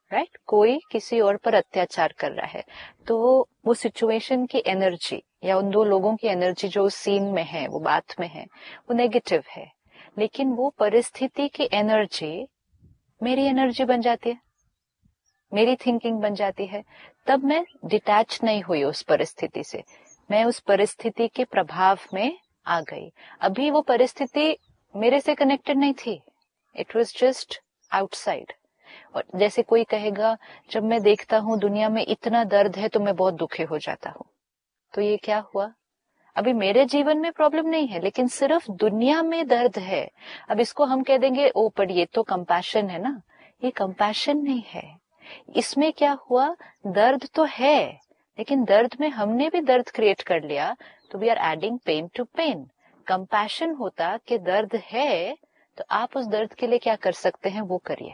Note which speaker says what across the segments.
Speaker 1: Right, कोई किसी और पर अत्याचार कर रहा है, तो वो सिचुएशन की एनर्जी या उन दो लोगों की एनर्जी जो उस सीन में है, वो बात में है, वो नेगेटिव है, लेकिन वो परिस्थिति की एनर्जी मेरी एनर्जी बन जाती है, मेरी थिंकिंग बन जाती है। तब मैं डिटैच नहीं हुई उस परिस्थिति से, मैं उस परिस्थिति के प्रभाव में आ गई। अभी वो परिस्थिति मेरे से कनेक्टेड नहीं थी, इट वाज जस्ट आउटसाइड। और जैसे कोई कहेगा, जब मैं देखता हूँ दुनिया में इतना दर्द है तो मैं बहुत दुखी हो जाता हूँ। तो ये क्या हुआ, अभी मेरे जीवन में प्रॉब्लम नहीं है, लेकिन सिर्फ दुनिया में दर्द है। अब इसको हम कह देंगे ओ पर ये तो कंपैशन है ना, ये कंपैशन नहीं है। इसमें क्या हुआ, दर्द तो है, लेकिन दर्द में हमने भी दर्द क्रिएट कर लिया, तो we are adding pain to pen. Compassion होता कि दर्द है तो आप उस दर्द के लिए क्या कर सकते हैं वो करिए।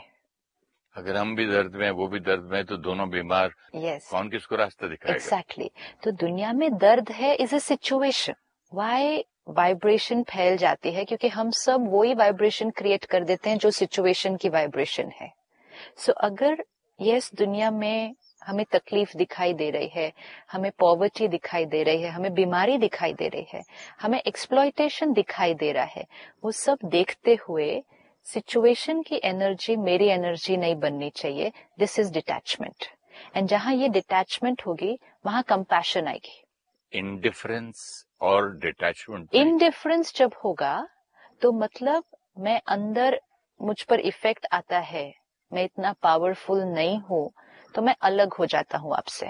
Speaker 2: अगर हम भी दर्द में वो भी दर्द में तो दोनों बीमार,
Speaker 1: yes.
Speaker 2: कौन किसको रास्ता दिखाएगा?
Speaker 1: एग्जैक्टली तो दुनिया में दर्द है is a situation. Why vibration फैल जाती है, क्योंकि हम सब वही वाइब्रेशन क्रिएट कर देते हैं जो सिचुएशन की वाइब्रेशन है। सो अगर यस दुनिया में हमें तकलीफ दिखाई दे रही है, हमें पॉवर्टी दिखाई दे रही है, हमें बीमारी दिखाई दे रही है, हमें एक्सप्लॉयटेशन दिखाई दे रहा है, वो सब देखते हुए सिचुएशन की एनर्जी मेरी एनर्जी नहीं बननी चाहिए। This is detachment. एंड जहां ये डिटैचमेंट होगी वहां कंपैशन आएगी।
Speaker 2: इंडिफरेंस और डिटैचमेंट,
Speaker 1: इंडिफरेंस जब होगा तो मतलब मैं अंदर, मुझ पर इफेक्ट आता है, मैं इतना पावरफुल नहीं हूं, तो मैं अलग हो जाता हूं आपसे,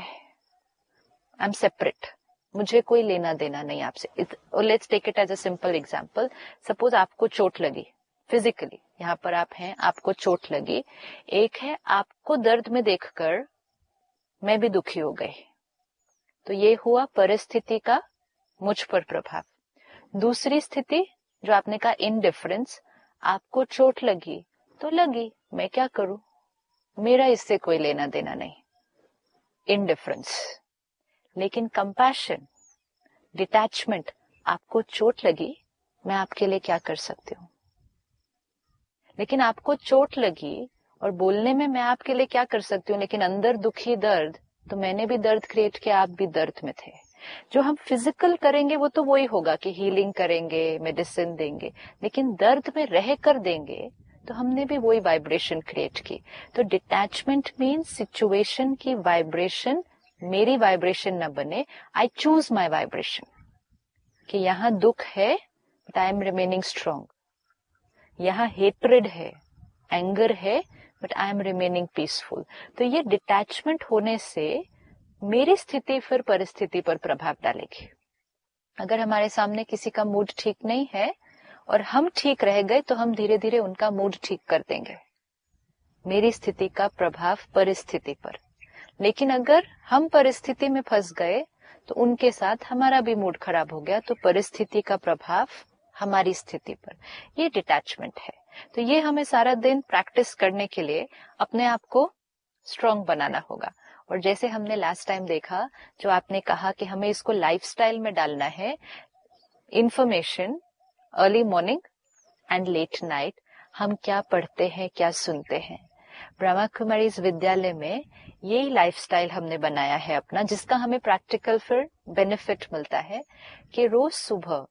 Speaker 1: आई एम सेपरेट, मुझे कोई लेना देना नहीं आपसे। Let's take it as a simple example. Suppose आपको चोट लगी फिजिकली, यहाँ पर आप हैं, आपको चोट लगी, एक है आपको दर्द में देखकर मैं भी दुखी हो गई, तो ये हुआ परिस्थिति का मुझ पर प्रभाव। दूसरी स्थिति जो आपने कहा इनडिफरेंस, आपको चोट लगी तो लगी, मैं क्या करूं, मेरा इससे कोई लेना देना नहीं, इनडिफरेंस। लेकिन कंपैशन, डिटैचमेंट, आपको चोट लगी, मैं आपके लिए क्या कर सकती हूँ। लेकिन आपको चोट लगी और बोलने में मैं आपके लिए क्या कर सकती हूँ, लेकिन अंदर दुखी दर्द, तो मैंने भी दर्द क्रिएट किया, आप भी दर्द में थे। जो हम फिजिकल करेंगे वो तो वही होगा कि हीलिंग करेंगे, मेडिसिन देंगे, लेकिन दर्द में रह कर देंगे तो हमने भी वही वाइब्रेशन क्रिएट की। तो डिटैचमेंट मीन्स सिचुएशन की वाइब्रेशन मेरी वाइब्रेशन न बने, आई चूज माई वाइब्रेशन, कि यहाँ दुख है but I am remaining strong, यहाँ हेट्रेड है, एंगर है, but I am remaining peaceful. तो ये डिटैचमेंट होने से मेरी स्थिति फिर परिस्थिति पर प्रभाव डालेगी। अगर हमारे सामने किसी का मूड ठीक नहीं है और हम ठीक रह गए तो हम धीरे धीरे उनका मूड ठीक कर देंगे, मेरी स्थिति का प्रभाव परिस्थिति पर। लेकिन अगर हम परिस्थिति में फंस गए तो उनके साथ हमारा भी मूड खराब हो गया, तो परिस्थिति का प्रभाव हमारी स्थिति पर, ये डिटैचमेंट है। तो ये हमें सारा दिन प्रैक्टिस करने के लिए अपने आप को स्ट्रांग बनाना होगा। और जैसे हमने लास्ट टाइम देखा, जो आपने कहा कि हमें इसको लाइफस्टाइल में डालना है, information early morning and let night, हम क्या पढ़ते हैं, क्या सुनते हैं। ब्रह्मा कुमारीज विद्यालय में यही लाइफस्टाइल हमने बनाया है अपना, जिसका हमें प्रैक्टिकल फिर बेनिफिट मिलता है कि रोज सुबह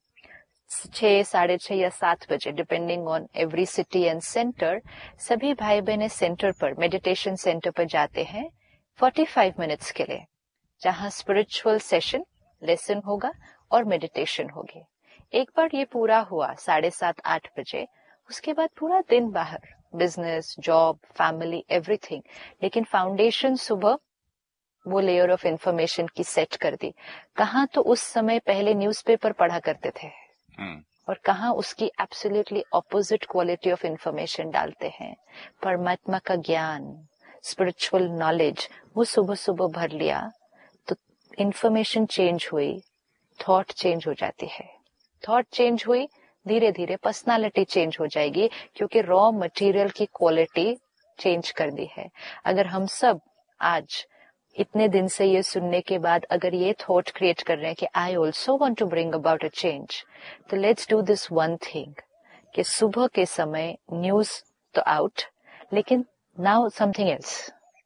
Speaker 1: 6, 6:30 या 7 बजे, depending on every city and centre, सभी भाई बहने सेंटर पर, मेडिटेशन सेंटर पर जाते हैं 45 मिनट्स के लिए, जहां स्पिरिचुअल सेशन, लेसन होगा और मेडिटेशन होगी। एक बार ये पूरा हुआ 7:30, 8 बजे, उसके बाद पूरा दिन बाहर, बिजनेस, जॉब, फैमिली, एवरीथिंग, लेकिन फाउंडेशन सुबह वो लेयर ऑफ इंफॉर्मेशन की सेट कर दी। कहाँ तो उस समय पहले न्यूज़पेपर पढ़ा करते थे और कहाँ उसकी absolutely opposite quality of information डालते हैं, परमात्मा का ज्ञान, स्पिरिचुअल नॉलेज, वो सुबह सुबह भर लिया, तो इंफॉर्मेशन चेंज हुई, थॉट चेंज हो जाती है, थॉट चेंज हुई, धीरे धीरे पर्सनालिटी चेंज हो जाएगी, क्योंकि रॉ मटेरियल की क्वालिटी चेंज कर दी है। अगर हम सब आज इतने दिन से ये सुनने के बाद अगर ये थॉट क्रिएट कर रहे हैं कि I also want to bring about a change, तो let's do this one thing, कि सुबह के समय न्यूज तो आउट, लेकिन नाउ समथिंग एल्स,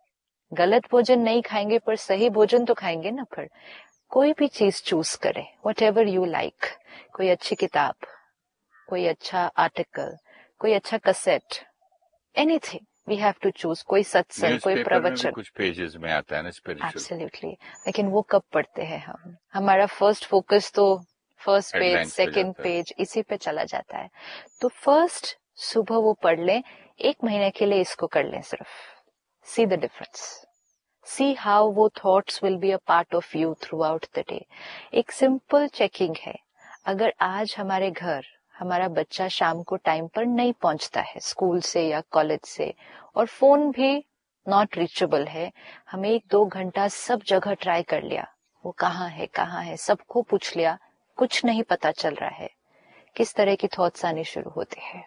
Speaker 1: गलत भोजन नहीं खाएंगे पर सही भोजन तो खाएंगे ना। फिर कोई भी चीज चूज करें, व्हाटएवर यू लाइक, कोई अच्छी किताब, कोई अच्छा आर्टिकल, कोई अच्छा cassette, anything we have to choose. कोई सत्संग, कोई प्रवचन,
Speaker 2: कुछ पेजेस में आता है ना स्पिरिचुअल।
Speaker 1: एब्सोल्युटली। लेकिन वो कब पढ़ते हैं हम? हमारा फर्स्ट फोकस तो फर्स्ट पेज, सेकंड पेज, इसी पे चला जाता है। तो फर्स्ट सुबह वो पढ़ लें, 1 महीने के लिए इसको कर लें सिर्फ। See the difference, see how वो thoughts will be a part of you through out the day. एक सिंपल चेकिंग है, अगर आज हमारे घर हमारा बच्चा शाम को टाइम पर नहीं पहुंचता है स्कूल से या कॉलेज से, और फोन भी नॉट रीचेबल है, हमें 1-2 घंटा सब जगह ट्राई कर लिया, वो कहाँ है, सबको पूछ लिया, कुछ नहीं पता चल रहा है, किस तरह की थॉट्स आनी शुरू होते हैं?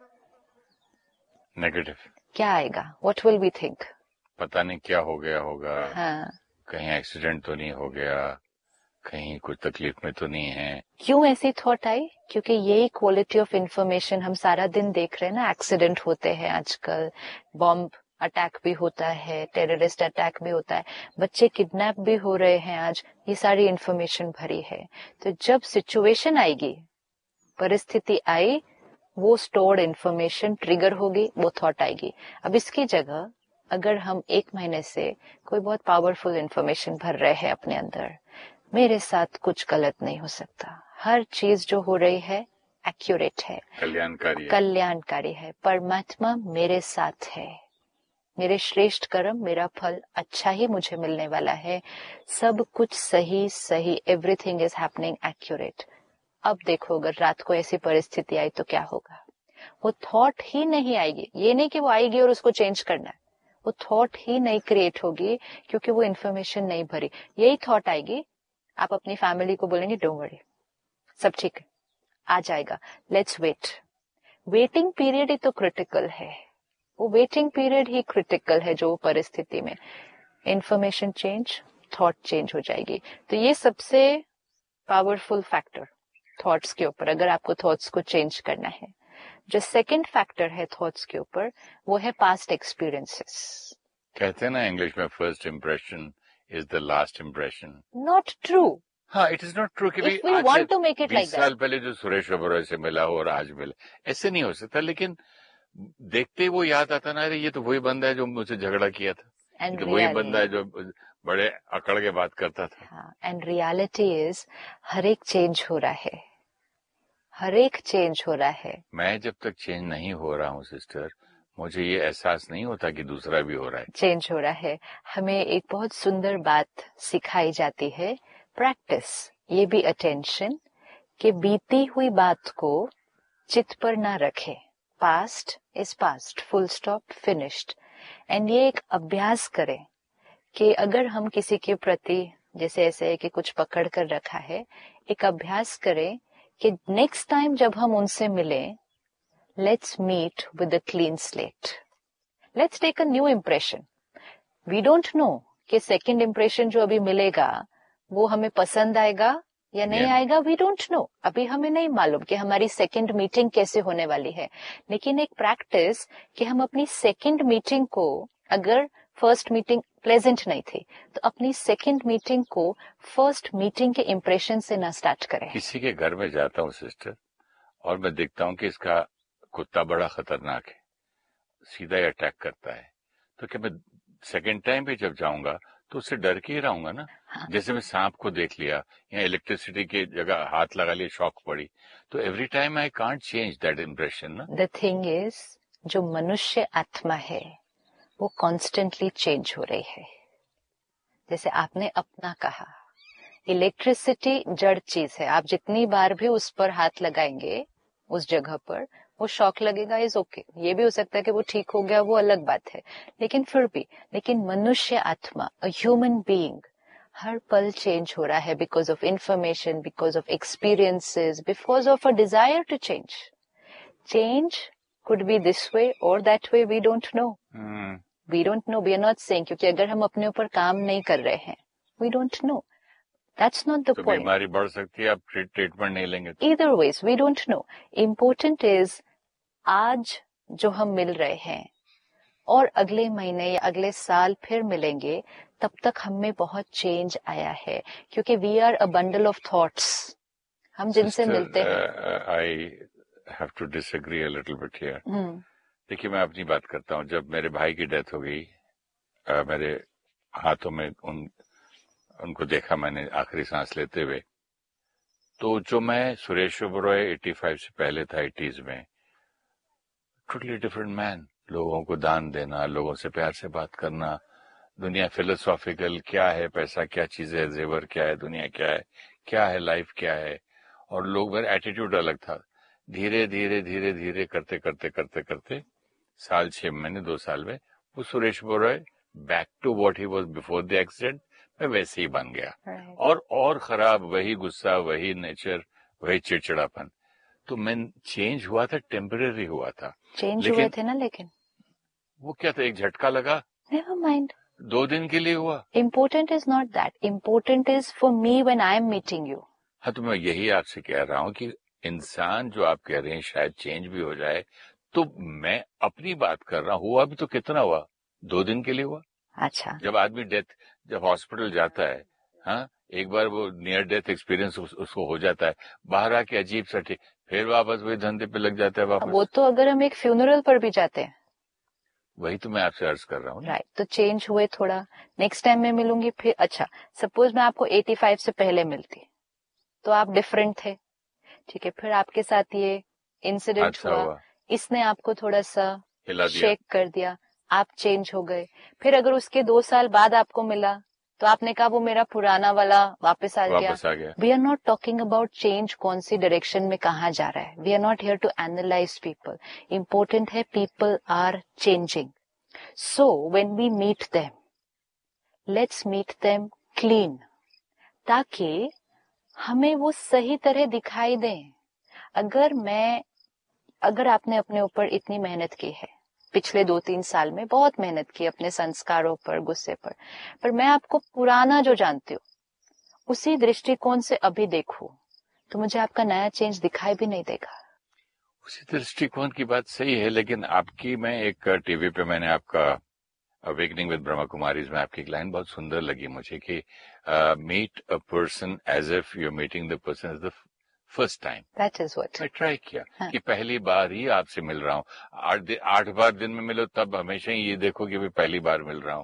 Speaker 2: नेगेटिव।
Speaker 1: क्या आएगा? What will we think?
Speaker 2: पता नहीं क्या हो गया होगा।
Speaker 1: हाँ।
Speaker 2: कहीं एक्सीडेंट तो नहीं हो गया, कहीं कुछ तकलीफ में तो नहीं है।
Speaker 1: क्यों ऐसी थॉट आई? क्योंकि यही क्वालिटी ऑफ इंफॉर्मेशन हम सारा दिन देख रहे हैं ना। एक्सीडेंट होते हैं आजकल, बॉम्ब अटैक भी होता है, टेररिस्ट अटैक भी होता है, बच्चे किडनैप भी हो रहे हैं आज, ये सारी इंफॉर्मेशन भरी है। तो जब सिचुएशन आएगी, परिस्थिति आई, वो स्टोर्ड इंफॉर्मेशन ट्रिगर होगी, वो थॉट आएगी। अब इसकी जगह अगर हम 1 महीने से कोई बहुत पावरफुल इंफॉर्मेशन भर रहे हैं अपने अंदर, मेरे साथ कुछ गलत नहीं हो सकता, हर चीज जो हो रही है एक्यूरेट है, कल्याणकारी है, परमात्मा मेरे साथ है, मेरे श्रेष्ठ कर्म, मेरा फल अच्छा ही मुझे मिलने वाला है, सब कुछ सही, एवरीथिंग इज हैपनिंग एक्यूरेट। अब देखो, अगर रात को ऐसी परिस्थिति आई तो क्या होगा? वो थॉट ही नहीं आएगी। ये नहीं कि वो आएगी और उसको चेंज करना है, वो थॉट ही नहीं क्रिएट होगी, क्योंकि वो इन्फॉर्मेशन नहीं भरी। यही थॉट आएगी, आप अपनी फैमिली को बोलेंगे डोंट वरी, सब ठीक है, आ जाएगा, लेट्स वेट। वेटिंग पीरियड ही तो क्रिटिकल है, वो वेटिंग पीरियड ही क्रिटिकल है, जो परिस्थिति में इंफॉर्मेशन चेंज, थॉट चेंज हो जाएगी। तो ये सबसे पावरफुल फैक्टर थॉट्स के ऊपर, अगर आपको थॉट्स को चेंज करना है। जो सेकंड फैक्टर है थॉट्स के ऊपर, वो है पास्ट एक्सपीरियंसेस।
Speaker 2: कहते हैं ना इंग्लिश में, first impression is the last impression.
Speaker 1: Not true.
Speaker 2: हाँ, इट इज नॉट ट्रू कि
Speaker 1: If we want to make it like
Speaker 2: 20 साल पहले जो सुरेश ओबेरॉय से मिला हो और आज मिले, ऐसे नहीं हो सकता। लेकिन देखते ही वो याद आता ना, अरे ये तो वही बंदा है जो मुझसे झगड़ा किया था, तो वही बंदा है जो बड़े अकड़ के बात करता था।
Speaker 1: एंड रियलिटी इज हर एक चेंज हो रहा है, हर एक चेंज हो रहा है।
Speaker 2: मैं जब तक चेंज नहीं हो रहा हूँ सिस्टर, मुझे ये एहसास नहीं होता कि दूसरा भी हो रहा है,
Speaker 1: चेंज हो रहा है। हमें एक बहुत सुंदर बात सिखाई जाती है, प्रैक्टिस, ये भी अटेंशन, कि बीती हुई बात को चित्त पर ना रखे। Past is past, full stop, finished. And ये एक अभ्यास करें कि अगर हम किसी के प्रति, जैसे ऐसे है कि कुछ पकड़ कर रखा है, एक अभ्यास करें कि नेक्स्ट टाइम जब हम उनसे मिले, let's meet with a clean slate, let's take a new impression. We don't know कि सेकंड इम्प्रेशन जो अभी मिलेगा वो हमें पसंद आएगा या नहीं आएगा, वी डोंट नो। अभी हमें नहीं मालूम कि हमारी सेकंड मीटिंग कैसे होने वाली है। लेकिन एक प्रैक्टिस कि हम अपनी सेकंड मीटिंग को, अगर फर्स्ट मीटिंग प्लेजेंट नहीं थी, तो अपनी सेकंड मीटिंग को फर्स्ट मीटिंग के इम्प्रेशन से ना स्टार्ट करें।
Speaker 2: किसी के घर में जाता हूँ सिस्टर, और मैं देखता हूँ कि इसका कुत्ता बड़ा खतरनाक है, सीधा ही अटैक करता है, तो क्या मैं सेकंड टाइम भी जब जाऊंगा तो उससे डर के ही रहूंगा ना।
Speaker 1: हाँ।
Speaker 2: जैसे मैं सांप को देख लिया या इलेक्ट्रिसिटी की जगह हाथ लगा लिया, शॉक पड़ी, तो every time I can't change that impression ना।
Speaker 1: द थिंग इज, जो मनुष्य आत्मा है वो कॉन्स्टेंटली चेंज हो रही है। जैसे आपने अपना कहा, इलेक्ट्रिसिटी जड़ चीज है, आप जितनी बार भी उस पर हाथ लगाएंगे उस जगह पर, वो शॉक लगेगा, इज ओके। ये भी हो सकता है कि वो ठीक हो गया, वो अलग बात है, लेकिन फिर भी, लेकिन मनुष्य आत्मा, अ ह्यूमन बीइंग, हर पल चेंज हो रहा है, because of information, because of experiences, because of a desire to change. Change could be this way और that way, we don't know, we don't know, we are not saying, क्योंकि अगर हम अपने ऊपर काम नहीं कर रहे हैं, we don't know, that's not the
Speaker 2: तो
Speaker 1: point.
Speaker 2: बीमारी बढ़ सकती है, आप ट्रीटमेंट नहीं लेंगे तो।
Speaker 1: Either ways, we don't know. Important is आज जो हम मिल रहे हैं और अगले महीने या अगले साल फिर मिलेंगे, तब तक हम में बहुत चेंज आया है, क्योंकि we are a bundle of thoughts. हम जिनसे मिलते हैं।
Speaker 2: I have to disagree a little bit here. देखिए, मैं अपनी बात करता हूँ। जब मेरे भाई की डेथ हो गई, मेरे हाथों में उनको देखा मैंने आखिरी सांस लेते हुए, तो जो मैं सुरेश ओबेरॉय 85 से पहले था 80s में, टोटली डिफरेंट मैन। लोगों को दान देना, लोगों से प्यार से बात करना, दुनिया फिलोसॉफिकल क्या है, पैसा क्या चीज है, जेवर क्या है, दुनिया क्या है लाइफ क्या है, और लोग मेरा एटीट्यूड अलग था। धीरे धीरे धीरे धीरे करते करते करते करते साल 6 महीने 2 साल में वो Suresh Oberoi back to what he was before the accident मैं वैसे ही बन गया। और खराब, वही गुस्सा, वही नेचर, वही चिड़चिड़ापन। तो मैं चेंज हुआ था, टेम्परेरी हुआ था।
Speaker 1: चेंज हुए थे ना, लेकिन
Speaker 2: वो क्या था, एक झटका लगा,
Speaker 1: नेवर माइंड,
Speaker 2: 2 दिन के लिए हुआ।
Speaker 1: Important is not that, important is for me when I am meeting you.
Speaker 2: हाँ, तो मैं यही आपसे कह रहा हूँ कि इंसान जो आप कह रहे हैं शायद चेंज भी हो जाए, तो मैं अपनी बात कर रहा हूँ। हुआ भी तो कितना हुआ, 2 दिन के लिए हुआ।
Speaker 1: अच्छा,
Speaker 2: जब आदमी जब हॉस्पिटल जाता है, हाँ, एक बार वो नियर डेथ एक्सपीरियंस उसको हो जाता है, बाहर आके अजीब सा ठीक, फिर वापस वही धंधे पे लग जाता है वापस।
Speaker 1: वो तो अगर हम एक फ्यूनरल पर भी जाते हैं।
Speaker 2: वही तो मैं आपसे अर्ज कर रहा हूँ।
Speaker 1: राइट, तो चेंज हुए थोड़ा। नेक्स्ट टाइम मैं मिलूंगी फिर, अच्छा सपोज मैं आपको 85 से पहले मिलती तो आप डिफरेंट थे, ठीक है, फिर आपके साथ ये इंसिडेंट हुआ, इसने आपको थोड़ा सा शेक कर दिया, आप चेंज हो गए। फिर अगर उसके 2 साल बाद आपको मिला तो आपने कहा वो मेरा पुराना वाला वापस आ गया। We are not talking about change कौन सी डायरेक्शन में कहाँ जा रहा है। We are not here to analyse people. Important है people are changing. So when we meet them, let's meet them clean, ताकि हमें वो सही तरह दिखाई दें। अगर आपने अपने ऊपर इतनी मेहनत की है, पिछले 2-3 साल में बहुत मेहनत की अपने संस्कारों पर, गुस्से पर मैं आपको पुराना जो जानती हूँ उसी दृष्टिकोण से अभी देखूं तो मुझे आपका नया चेंज दिखाई भी नहीं देगा।
Speaker 2: उसी दृष्टिकोण की बात सही है, लेकिन आपकी, मैं एक टीवी पे मैंने आपका अवेकनिंग विद ब्रह्मा कुमारीज में आपकी एक लाइन बहुत सुंदर लगी मुझे कि meet a person as if you are meeting the person as the first time.
Speaker 1: That is what
Speaker 2: मैं ट्राई किया कि पहली बार ही आपसे मिल रहा हूँ। 8 बार दिन में मिलो तब हमेशा ही ये देखो कि पहली बार मिल रहा हूँ,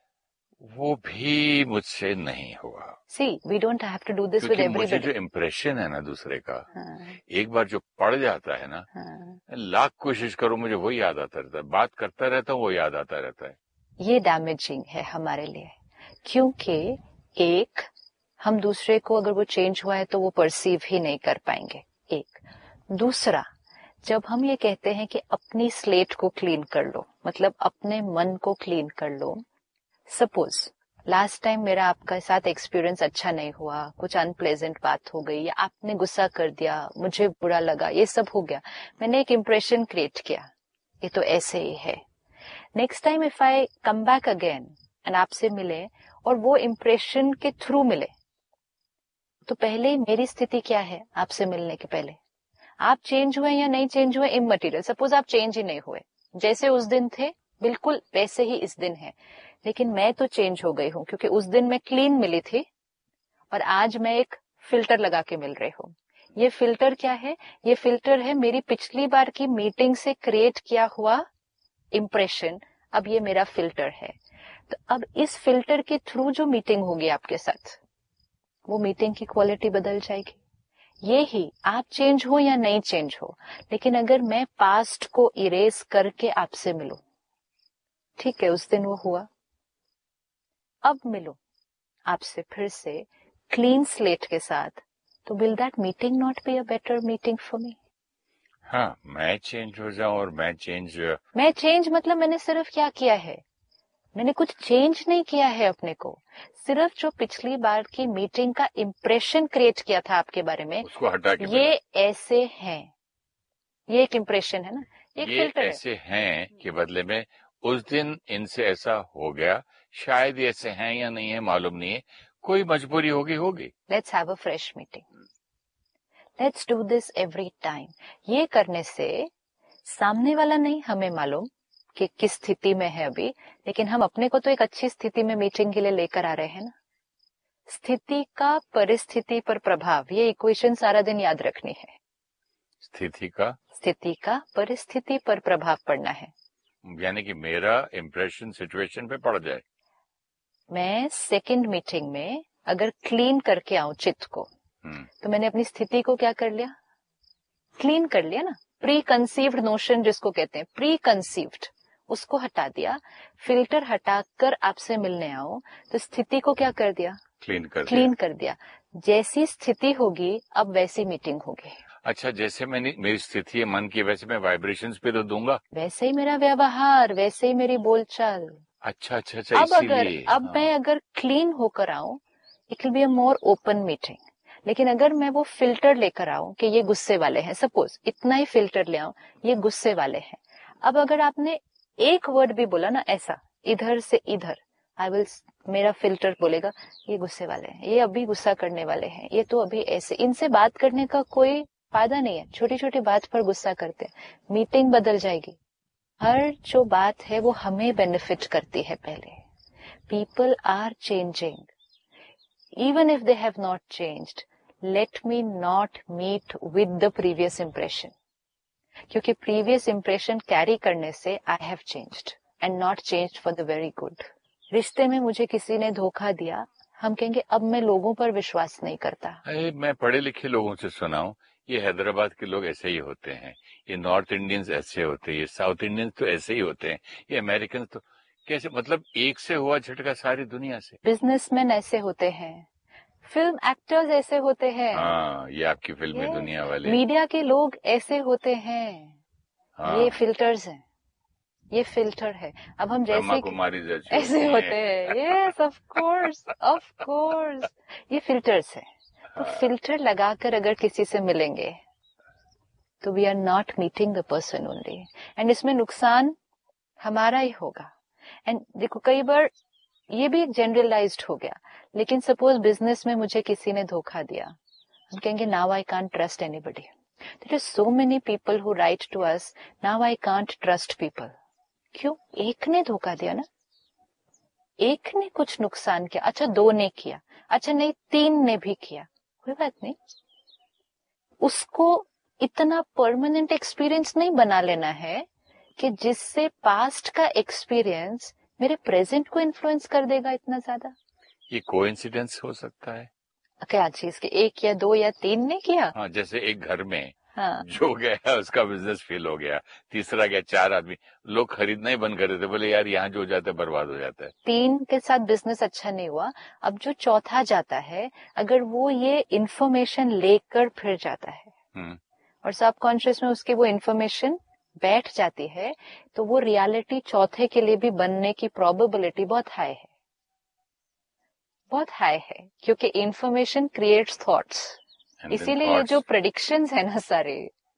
Speaker 2: वो भी मुझसे नहीं हुआ।
Speaker 1: See, we don't have to do this with everybody.
Speaker 2: मुझे जो इम्प्रेशन है ना दूसरे का, एक बार जो पड़ जाता है ना, लाख कोशिश करो मुझे वो याद आता रहता है, बात करता रहता हूँ वो याद आता रहता है।
Speaker 1: ये डैमेजिंग है हमारे लिए, क्योंकि एक, हम दूसरे को अगर वो चेंज हुआ है तो वो परसीव ही नहीं कर पाएंगे। एक, दूसरा, जब हम ये कहते हैं कि अपनी स्लेट को क्लीन कर लो, मतलब अपने मन को क्लीन कर लो। सपोज लास्ट टाइम मेरा आपके साथ एक्सपीरियंस अच्छा नहीं हुआ, कुछ अनप्लेजेंट बात हो गई, या आपने गुस्सा कर दिया, मुझे बुरा लगा, ये सब हो गया, मैंने एक इम्प्रेशन क्रिएट किया, ये तो ऐसे ही है। Next time if I come back again and आपसे मिले और वो इम्प्रेशन के थ्रू मिले, तो पहले मेरी स्थिति क्या है आपसे मिलने के पहले? आप चेंज हुए या नहीं चेंज हुए इमटेरियल। सपोज आप चेंज ही नहीं हुए, जैसे उस दिन थे बिल्कुल वैसे ही इस दिन है, लेकिन मैं तो चेंज हो गई हूँ, क्योंकि उस दिन मैं क्लीन मिली थी और आज मैं एक फिल्टर लगा के मिल रही हूँ। ये फिल्टर क्या है? ये फिल्टर है मेरी पिछली बार की मीटिंग से क्रिएट किया हुआ इम्प्रेशन। अब ये मेरा फिल्टर है, तो अब इस फिल्टर के थ्रू जो मीटिंग होगी आपके साथ, वो मीटिंग की क्वालिटी बदल जाएगी। ये ही, आप चेंज हो या नहीं चेंज हो, लेकिन अगर मैं पास्ट को इरेज करके आपसे मिलूं, ठीक है उस दिन वो हुआ, अब मिलो आपसे फिर से क्लीन स्लेट के साथ, तो will that meeting not be a better meeting for me?
Speaker 2: हाँ, मैं चेंज हो जाऊं और मैं
Speaker 1: चेंज मतलब मैंने सिर्फ क्या किया है? मैंने कुछ चेंज नहीं किया है अपने को, सिर्फ जो पिछली बार की मीटिंग का इम्प्रेशन क्रिएट किया था आपके बारे में,
Speaker 2: उसको हटा के
Speaker 1: ये ऐसे हैं, ये एक इम्प्रेशन है ना, एक
Speaker 2: ये
Speaker 1: फिल्टर
Speaker 2: ऐसे हैं के बदले में उस दिन इनसे ऐसा हो गया, शायद ये ऐसे हैं या नहीं है मालूम नहीं है, कोई मजबूरी होगी।
Speaker 1: Let's have a fresh meeting, let's do this every time. ये करने से सामने वाला नहीं, हमें मालूम कि किस स्थिति में है अभी, लेकिन हम अपने को तो एक अच्छी स्थिति में मीटिंग के लिए लेकर आ रहे हैं ना। स्थिति का परिस्थिति पर प्रभाव, ये इक्वेशन सारा दिन याद रखनी है। स्थिति का परिस्थिति पर प्रभाव पड़ना है,
Speaker 2: यानी कि मेरा इम्प्रेशन सिचुएशन पे पड़ जाए।
Speaker 1: मैं सेकंड मीटिंग में अगर क्लीन करके आऊं चित्त को, तो मैंने अपनी स्थिति को क्या कर लिया, क्लीन कर लिया ना। प्री कंसीव्ड नोशन जिसको कहते हैं, प्री कंसीव्ड, उसको हटा दिया। फिल्टर हटाकर आपसे मिलने आओ तो स्थिति को क्या कर दिया, क्लीन कर दिया। जैसी स्थिति होगी अब वैसी मीटिंग होगी।
Speaker 2: अच्छा, जैसे मेरी स्थिति है मन की, वैसे मैं वाइब्रेशंस पे तो दूंगा,
Speaker 1: वैसे ही मेरा व्यवहार, वैसे ही मेरी बोलचाल।
Speaker 2: अच्छा,
Speaker 1: अब मैं अगर क्लीन होकर आऊं, it will be a more open meeting. लेकिन अगर मैं वो फिल्टर लेकर आऊं कि ये गुस्से वाले हैं, सपोज इतना ही फिल्टर ले आऊं, ये गुस्से वाले हैं। अब अगर आपने एक वर्ड भी बोला ना ऐसा इधर से इधर, मेरा फिल्टर बोलेगा ये गुस्से वाले हैं, ये अभी गुस्सा करने वाले हैं, ये तो अभी ऐसे, इनसे बात करने का कोई फायदा नहीं है, छोटी छोटी बात पर गुस्सा करते हैं, मीटिंग बदल जाएगी। हर जो बात है वो हमें बेनिफिट करती है। पहले people are changing, even if they have not changed, let me not meet with the previous impression, क्योंकि प्रीवियस इंप्रेशन कैरी करने से I have changed and not changed for the very good. रिश्ते में मुझे किसी ने धोखा दिया, हम कहेंगे अब मैं लोगों पर विश्वास नहीं करता।
Speaker 2: मैं पढ़े लिखे लोगों से सुना हूं, ये हैदराबाद के लोग ऐसे ही होते हैं, ये नॉर्थ इंडियंस ऐसे होते हैं, ये साउथ इंडियंस तो ऐसे ही होते हैं, ये अमेरिकन तो कैसे, मतलब एक से हुआ झटका सारी दुनिया से।
Speaker 1: बिजनेसमैन ऐसे होते हैं, फिल्म एक्टर्स ऐसे होते हैं,
Speaker 2: हाँ, ये आपकी फिल्मी दुनिया वाले,
Speaker 1: मीडिया के लोग ऐसे होते हैं। हाँ, ये फिल्टर्स हैं, ये फिल्टर है। अब हम जैसे ऐसे होते हैं, यस ऑफ कोर्स ये फिल्टर्स है। तो फिल्टर लगाकर अगर किसी से मिलेंगे तो we are not meeting the person only, and इसमें नुकसान हमारा ही होगा। एंड देखो कई बार ये भी एक जनरलाइज्ड हो गया, लेकिन सपोज बिजनेस में मुझे किसी ने धोखा दिया, हम कहेंगे now I can't trust anybody. There are so many people who right to us, now I can't trust people. क्यों? एक ने धोखा दिया ना, एक ने कुछ नुकसान किया, अच्छा दो ने किया, अच्छा नहीं 3 ने भी किया, कोई बात नहीं। उसको इतना परमानेंट एक्सपीरियंस नहीं बना लेना है कि जिससे पास्ट का एक्सपीरियंस मेरे प्रेजेंट को इन्फ्लुएंस कर देगा इतना ज्यादा।
Speaker 2: ये कोइंसिडेंस हो सकता है
Speaker 1: क्या चीज के, 1 या 2 या 3 ने किया?
Speaker 2: हाँ, जैसे एक घर में जो गया उसका बिजनेस फेल हो गया, तीसरा गया, 4 आदमी, लोग खरीदना ही बंद कर देते, बोले यार यहाँ जो जाता है बर्बाद हो जाता है।
Speaker 1: 3 के साथ बिजनेस अच्छा नहीं हुआ, अब जो चौथा जाता है, अगर वो ये इंफॉर्मेशन लेकर फिर जाता है और सबकॉन्शियस में उसकी वो इंफॉर्मेशन बैठ जाती है, तो वो रियलिटी चौथे के लिए भी बनने की प्रोबेबिलिटी बहुत हाई है, बहुत हाई है, क्योंकि इंफॉर्मेशन क्रिएट्स थॉट्स। इसीलिए ये जो प्रेडिक्शंस है ना सारे,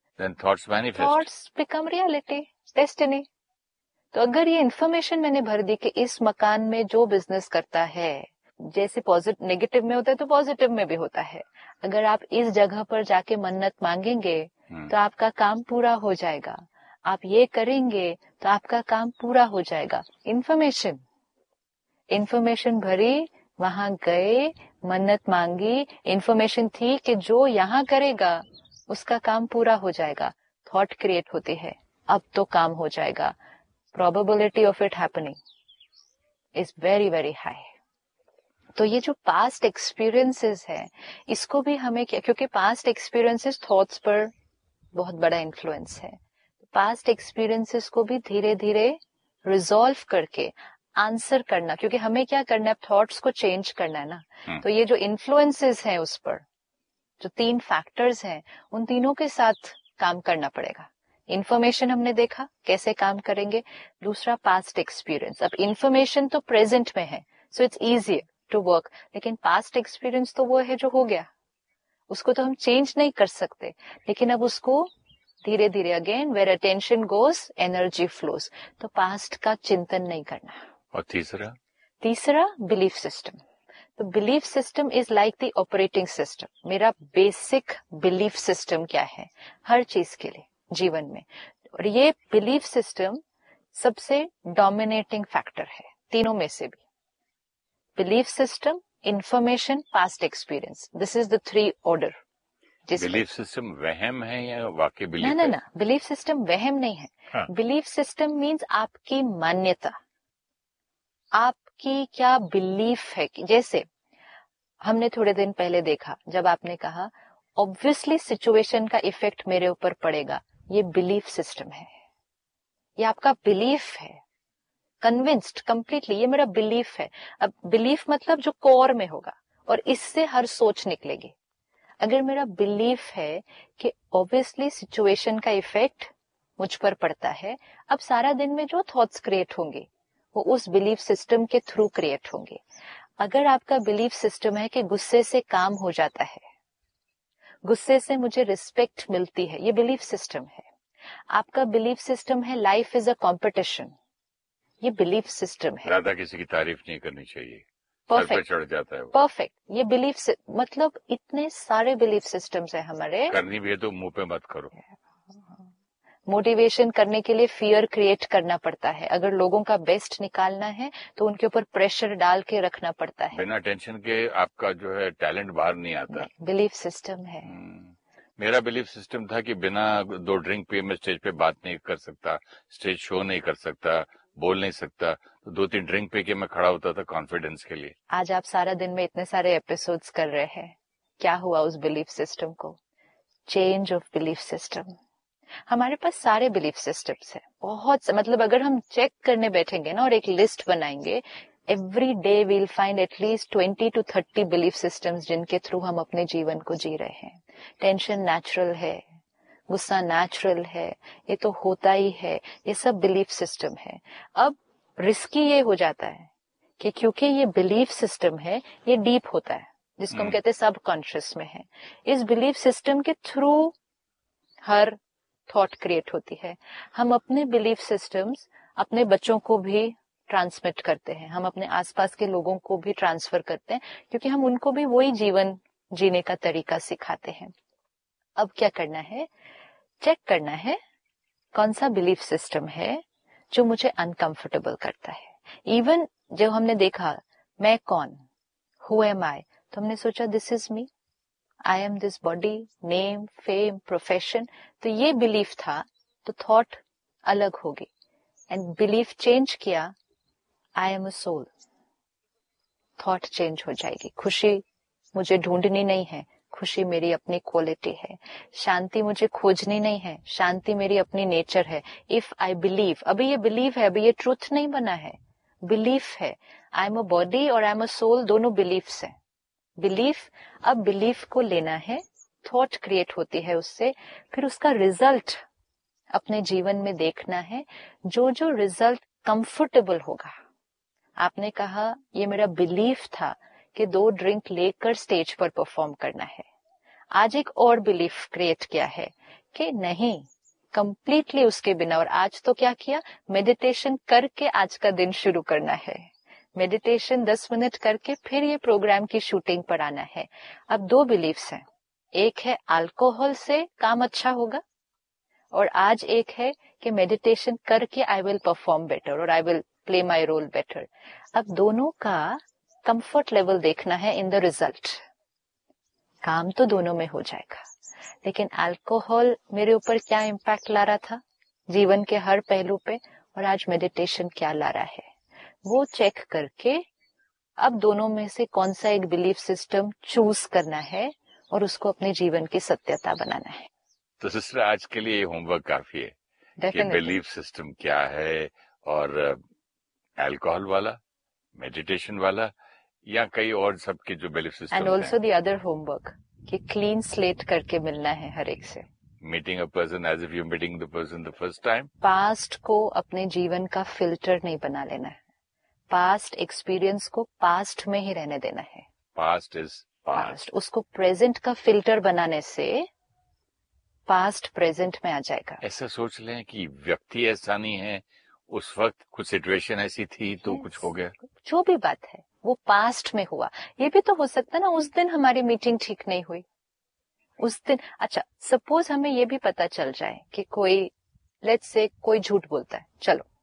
Speaker 1: थॉट्स बिकम रियलिटी, डेस्टिनी। तो अगर ये इंफॉर्मेशन मैंने भर दी कि इस मकान में जो बिजनेस करता है, जैसे पॉजिटिव नेगेटिव में होता है तो पॉजिटिव में भी होता है, अगर आप इस जगह पर जाके मन्नत मांगेंगे तो आपका काम पूरा हो जाएगा, आप ये करेंगे तो आपका काम पूरा हो जाएगा। इंफॉर्मेशन भरी, वहां गए, मन्नत मांगी, इंफॉर्मेशन थी कि जो यहाँ करेगा उसका काम पूरा हो जाएगा, थॉट क्रिएट होती है, अब तो काम हो जाएगा, probability of it happening is very very high. तो ये जो पास्ट एक्सपीरियंसेस है, इसको भी हमें क्या, क्योंकि पास्ट एक्सपीरियंसेस थॉट्स पर बहुत बड़ा इन्फ्लुएंस है, पास्ट एक्सपीरियंसेस को भी धीरे धीरे रिजॉल्व करके आंसर करना, क्योंकि हमें क्या करना है, थॉट्स को चेंज करना है ना। तो ये जो इन्फ्लुएंसेस हैं उस पर, जो 3 फैक्टर्स हैं, उन तीनों के साथ काम करना पड़ेगा। इन्फॉर्मेशन हमने देखा कैसे काम करेंगे, दूसरा पास्ट एक्सपीरियंस। अब इन्फॉर्मेशन तो प्रेजेंट में है, so it's easier to work, लेकिन पास्ट एक्सपीरियंस तो वो है जो हो गया, उसको तो हम चेंज नहीं कर सकते, लेकिन अब उसको धीरे धीरे, again where attention goes energy flows, तो पास्ट का चिंतन नहीं करना।
Speaker 2: और
Speaker 1: तीसरा बिलीफ सिस्टम। तो belief system is like the operating system. मेरा बेसिक बिलीफ सिस्टम क्या है हर चीज के लिए जीवन में, और ये बिलीफ सिस्टम सबसे डोमिनेटिंग फैक्टर है तीनों में से भी। Belief system, information, past experience, this is the 3 order.
Speaker 2: Belief system वहम है या वाकई बिलीफ है?
Speaker 1: ना, बिलीफ सिस्टम वहम नहीं है।
Speaker 2: हाँ।
Speaker 1: बिलीफ सिस्टम मीन्स आपकी मान्यता, आपकी क्या बिलीफ है। कि जैसे हमने थोड़े दिन पहले देखा, जब आपने कहा ऑब्वियसली सिचुएशन का इफेक्ट मेरे ऊपर पड़ेगा, ये बिलीफ सिस्टम है, ये आपका बिलीफ है, कन्विंस्ड कंप्लीटली, ये मेरा बिलीफ है। अब बिलीफ मतलब जो कोर में होगा, और इससे हर सोच निकलेगी। अगर मेरा बिलीफ है कि ऑब्वियसली सिचुएशन का इफेक्ट मुझ पर पड़ता है, अब सारा दिन में जो थॉट्स क्रिएट होंगे वो उस बिलीफ सिस्टम के थ्रू क्रिएट होंगे। अगर आपका बिलीफ सिस्टम है कि गुस्से से काम हो जाता है, गुस्से से मुझे रिस्पेक्ट मिलती है, ये बिलीफ सिस्टम है। आपका बिलीफ सिस्टम है लाइफ इज अ कॉम्पिटिशन, ये बिलीफ सिस्टम है।
Speaker 2: ज्यादा किसी की तारीफ नहीं करनी चाहिए, सर पे चढ़ जाता है वो।
Speaker 1: परफेक्ट, ये बिलीफ, मतलब इतने सारे बिलीफ सिस्टम्स है हमारे।
Speaker 2: करनी भी है तो मुंह पे मत करो।
Speaker 1: मोटिवेशन करने के लिए फियर क्रिएट करना पड़ता है। अगर लोगों का बेस्ट निकालना है तो उनके ऊपर प्रेशर डाल के रखना पड़ता है।
Speaker 2: बिना टेंशन के आपका जो है टैलेंट बाहर नहीं आता।
Speaker 1: बिलीफ सिस्टम है।
Speaker 2: मेरा बिलीफ सिस्टम था कि बिना 2 ड्रिंक पिए मैं स्टेज पे बात नहीं कर सकता, स्टेज शो नहीं कर सकता, बोल नहीं सकता। तो 2-3 ड्रिंक पी के मैं खड़ा होता था कॉन्फिडेंस के लिए।
Speaker 1: आज आप सारा दिन में इतने सारे एपिसोड्स कर रहे हैं, क्या हुआ उस बिलीफ सिस्टम को? Change of belief system. हमारे पास सारे बिलीफ सिस्टम्स है, बहुत, मतलब अगर हम चेक करने बैठेंगे ना और एक लिस्ट बनाएंगे, every day we'll find at least 20 to 30 belief systems जिनके थ्रू हम अपने जीवन को जी रहे हैं। टेंशन नेचुरल है, गुस्सा नेचुरल है, ये तो होता ही है, ये सब बिलीफ सिस्टम है। अब रिस्की ये हो जाता है कि क्योंकि ये बिलीफ सिस्टम है, ये डीप होता है, जिसको हम कहते हैं सबकॉन्शियस में है। इस बिलीफ सिस्टम के थ्रू हर थॉट क्रिएट होती है। हम अपने बिलीफ सिस्टम्स अपने बच्चों को भी ट्रांसमिट करते हैं, हम अपने आसपास के लोगों को भी ट्रांसफर करते हैं, क्योंकि हम उनको भी वही जीवन जीने का तरीका सिखाते हैं। अब क्या करना है? चेक करना है कौन सा बिलीफ सिस्टम है जो मुझे अनकंफर्टेबल करता है। इवन जब हमने देखा मैं कौन, हु एम आई, तो हमने सोचा this is me, I am this body, name, fame, profession, तो ये बिलीफ था, तो थॉट अलग होगी। एंड बिलीफ चेंज किया, I am a soul, thought change हो जाएगी। खुशी मुझे ढूंढनी नहीं है, खुशी मेरी अपनी क्वालिटी है। शांति मुझे खोजनी नहीं है, शांति मेरी अपनी नेचर है। इफ आई बिलीव, अभी ये बिलीव है, अभी ये ट्रूथ नहीं बना है, बिलीफ है। आई एम अ बॉडी और आई एम अ सोल, दोनों बिलीफ्स है। बिलीफ, अब बिलीफ को लेना है, थॉट क्रिएट होती है उससे, फिर उसका रिजल्ट अपने जीवन में देखना है। जो जो रिजल्ट कंफर्टेबल होगा, आपने कहा ये मेरा बिलीफ था कि 2 ड्रिंक लेकर स्टेज पर परफॉर्म करना है। आज एक और बिलीफ क्रिएट किया है कि नहीं, कंप्लीटली उसके बिना। और आज तो क्या किया? मेडिटेशन करके आज का दिन शुरू करना है। मेडिटेशन 10 मिनट करके फिर ये प्रोग्राम की शूटिंग पर आना है। अब 2 बिलीफ्स हैं, एक है अल्कोहल से काम अच्छा होगा, और आज एक है कि मेडिटेशन करके आई विल परफॉर्म बेटर और I will play my role better. अब दोनों का कंफर्ट लेवल देखना है इन द रिजल्ट। काम तो दोनों में हो जाएगा, लेकिन अल्कोहल मेरे ऊपर क्या इम्पैक्ट ला रहा था जीवन के हर पहलू पे, और आज मेडिटेशन क्या ला रहा है, वो चेक करके अब दोनों में से कौन सा एक बिलीफ सिस्टम चूज करना है और उसको अपने जीवन की सत्यता बनाना है।
Speaker 2: तो सिस्टर, आज के लिए होमवर्क काफी है कि बिलीफ सिस्टम क्या है, और अल्कोहल वाला, मेडिटेशन वाला, या कई और सबके जो बिलीफ सिस्टम हैं।
Speaker 1: And also the other homework कि क्लीन स्लेट करके मिलना है हर एक से।
Speaker 2: Meeting a person as if you meeting the person the first time.
Speaker 1: Past को अपने जीवन का फिल्टर नहीं बना लेना है, पास्ट एक्सपीरियंस को पास्ट में ही रहने देना है।
Speaker 2: पास्ट इज पास्ट,
Speaker 1: उसको प्रेजेंट का फिल्टर बनाने से पास्ट प्रेजेंट में आ जाएगा।
Speaker 2: ऐसा सोच लें कि व्यक्ति ऐसा नहीं है, उस वक्त कुछ सिचुएशन ऐसी थी तो कुछ हो गया।
Speaker 1: जो भी बात है वो पास्ट में हुआ। ये भी तो हो सकता है ना, उस दिन हमारी मीटिंग ठीक नहीं हुई, उस दिन, अच्छा सपोज हमें ये भी पता चल जाए कि कोई, लेट्स से कोई झूठ बोलता है, चलो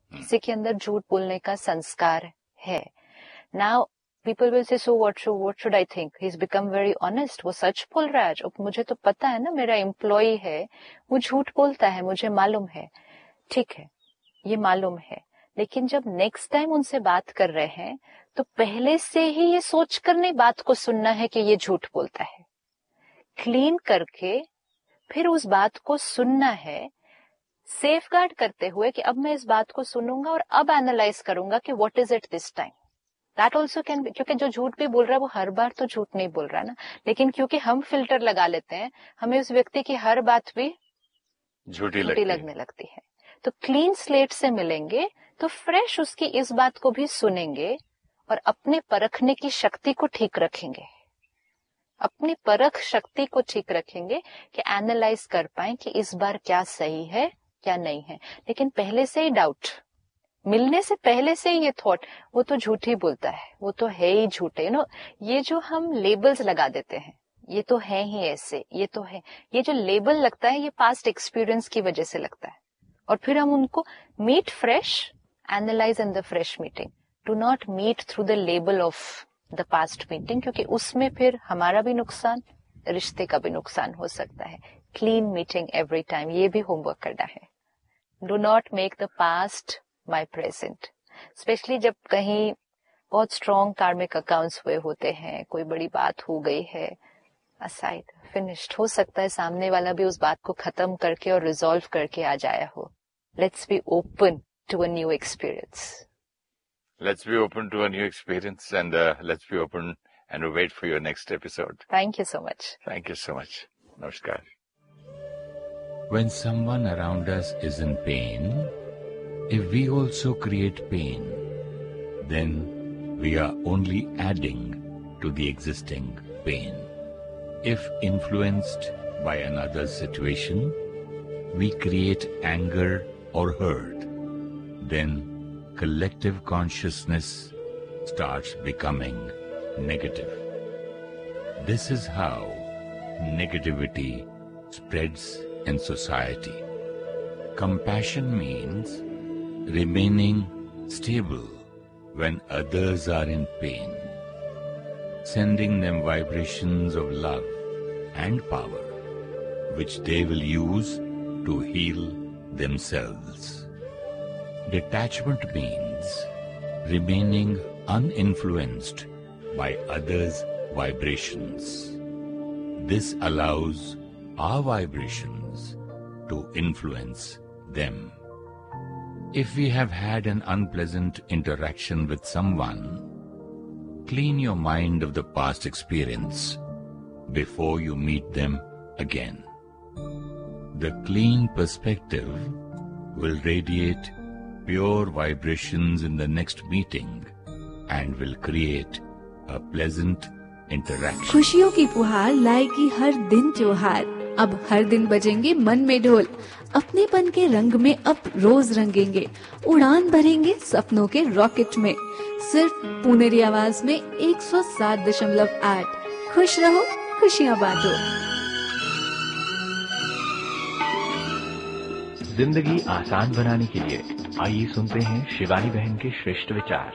Speaker 1: किसी के अंदर झूठ बोलने का संस्कार है. Now people will say, so what should I think, he is become very honest, वो सच बोल रहा है. जो मुझे तो पता है ना, मेरा एम्प्लॉय है, वो झूठ बोलता है, मुझे मालूम है. ठीक है, ये मालूम है, लेकिन जब नेक्स्ट टाइम उनसे बात कर रहे हैं तो पहले से ही ये सोच कर नहीं बात को सुनना है कि ये झूठ बोलता है. क्लीन करके फिर उस बात को सुनना है, सेफगार्ड करते हुए कि अब मैं इस बात को सुनूंगा और अब एनालाइज करूंगा कि what is it this time. That also can be, क्योंकि जो झूठ भी बोल रहा है वो हर बार तो झूठ नहीं बोल रहा है ना, लेकिन क्योंकि हम फिल्टर लगा लेते हैं, हमें उस व्यक्ति की हर बात भी झूठी लगने लगती है. तो क्लीन स्लेट से मिलेंगे तो फ्रेश उसकी इस बात को भी सुनेंगे और अपने परखने की शक्ति को ठीक रखेंगे, अपनी परख शक्ति को ठीक रखेंगे कि एनालाइज कर पाए कि इस बार क्या सही है क्या नहीं है. लेकिन पहले से ही डाउट, मिलने से पहले से ही ये थॉट, वो तो झूठ ही बोलता है, वो तो है ही झूठे, ये जो हम लेबल्स लगा देते हैं, ये तो है ही ऐसे, ये तो है, ये जो लेबल लगता है ये पास्ट एक्सपीरियंस की वजह से लगता है. और फिर हम उनको meet fresh, analyse in the fresh meeting. Do not meet through the label of the past meeting, क्योंकि उसमें फिर हमारा भी नुकसान, रिश्ते का भी नुकसान हो सकता है. क्लीन मीटिंग एवरी टाइम, ये भी होमवर्क करना है. Do not make the past my present, specially जब कहीं बहुत स्ट्रॉन्ग कार्मिक अकाउंट्स हुए होते हैं, कोई बड़ी बात हो गई है, असाइड, फिनिश्ड. हो सकता है सामने वाला भी उस बात को खत्म करके और रिजॉल्व करके आ जाया हो. Let's be open to a new experience.
Speaker 2: Let's be open to a new experience, and let's be open and wait for your next episode.
Speaker 1: Thank you so much.
Speaker 2: Thank you so much. Namaskar.
Speaker 3: When someone around us is in pain, if we also create pain, then we are only adding to the existing pain. If influenced by another's situation, we create anger or hurt, then collective consciousness starts becoming negative. This is how negativity spreads in society. Compassion means remaining stable when others are in pain, sending them vibrations of love and power, which they will use to heal themselves. Detachment means remaining uninfluenced by others' vibrations. This allows our vibrations to influence them. If we have had an unpleasant interaction with someone, clean your mind of the past experience before you meet them again. The clean perspective will radiate pure vibrations in the next meeting and will create a pleasant interaction.
Speaker 4: खुशियों की फुहार लाएगी हर दिन त्योहार. अब हर दिन बजेंगे मन में ढोल, अपनेपन के रंग में अब रोज रंगेंगे, उड़ान भरेंगे सपनों के रॉकेट में. सिर्फ पुनेरी आवाज में 107.8. खुश रहो, खुशियाँ बांटो.
Speaker 5: जिंदगी आसान बनाने के लिए आइए सुनते हैं शिवानी बहन के श्रेष्ठ विचार.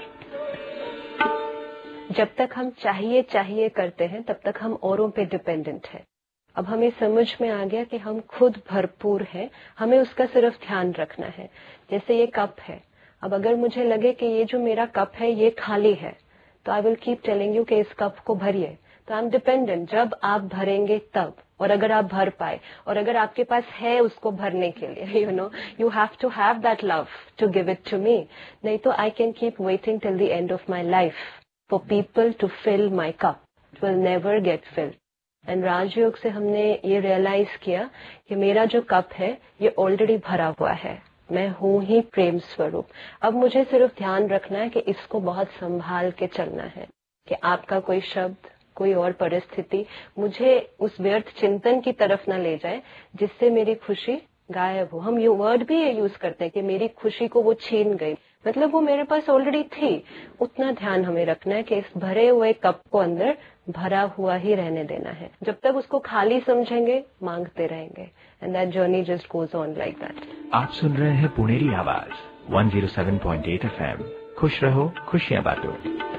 Speaker 6: जब तक हम चाहिए करते हैं तब तक हम औरों पे डिपेंडेंट हैं. अब हमें समझ में आ गया कि हम खुद भरपूर हैं, हमें उसका सिर्फ ध्यान रखना है. जैसे ये कप है, अब अगर मुझे लगे कि ये जो मेरा कप है ये खाली है, तो I will keep telling you कि इस कप को भरिए. तो आई एम डिपेंडेंट. जब आप भरेंगे तब, और अगर आप भर पाए, और अगर आपके पास है उसको भरने के लिए, you have to have that love to give it to me. नहीं तो I can keep waiting till the end of my life for people to fill my cup. It will never get field. And राजयोग से हमने ये realise किया कि मेरा जो cup है ये ऑलरेडी भरा हुआ है. मैं हूं ही प्रेम स्वरूप. अब मुझे सिर्फ ध्यान रखना है कि इसको बहुत संभाल के चलना है, कि आपका कोई शब्द, कोई और परिस्थिति मुझे उस व्यर्थ चिंतन की तरफ न ले जाए जिससे मेरी खुशी गायब हो. हम ये वर्ड भी ये यूज करते हैं कि मेरी खुशी को वो छीन गई, मतलब वो मेरे पास ऑलरेडी थी. उतना ध्यान हमें रखना है कि इस भरे हुए कप को अंदर भरा हुआ ही रहने देना है. जब तक उसको खाली समझेंगे मांगते रहेंगे, and that journey just goes on like that.
Speaker 5: आप सुन रहे हैं पुनेरी आवाज 107.8 FM। खुश रहो, खुशियां बांटो।